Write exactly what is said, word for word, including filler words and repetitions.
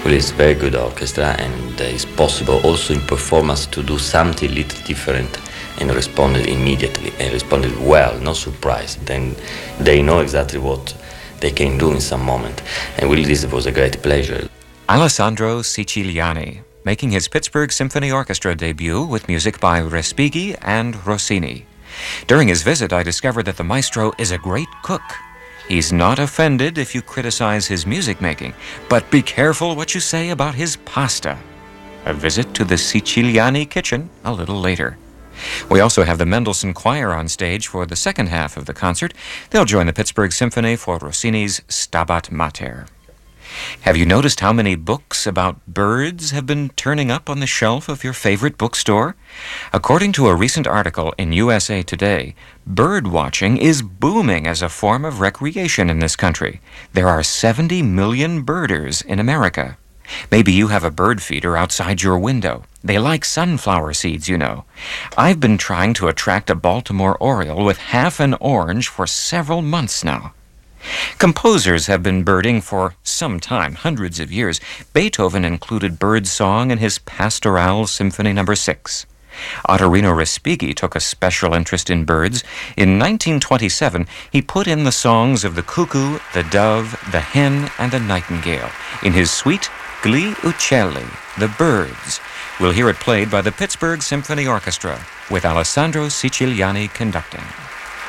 Well, it's very good orchestra, and it's possible also in performance to do something a little different and responded immediately and responded well, no surprise. Then they know exactly what they can do in some moment. And really, this was a great pleasure. Alessandro Siciliani, making his Pittsburgh Symphony Orchestra debut with music by Respighi and Rossini. During his visit, I discovered that the maestro is a great cook. He's not offended if you criticize his music making, but be careful what you say about his pasta. A visit to the Siciliani kitchen a little later. We also have the Mendelssohn Choir on stage for the second half of the concert. They'll join the Pittsburgh Symphony for Rossini's Stabat Mater. Have you noticed how many books about birds have been turning up on the shelf of your favorite bookstore? According to a recent article in U S A Today, bird watching is booming as a form of recreation in this country. There are seventy million birders in America. Maybe you have a bird feeder outside your window. They like sunflower seeds, you know. I've been trying to attract a Baltimore Oriole with half an orange for several months now. Composers have been birding for some time, hundreds of years. Beethoven included bird song in his Pastoral Symphony number six. Ottorino Respighi took a special interest in birds. In nineteen twenty-seven, he put in the songs of the cuckoo, the dove, the hen, and the nightingale in his suite Gli Uccelli, the Birds. We'll hear it played by the Pittsburgh Symphony Orchestra with Alessandro Siciliani conducting.